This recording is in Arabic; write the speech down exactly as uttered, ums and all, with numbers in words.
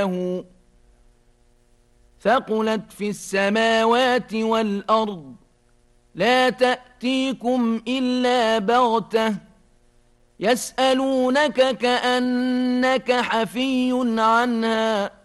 له ثقلت في السماوات والأرض لا تأتيكم إلا بغتة يسألونك كأنك حفي عنها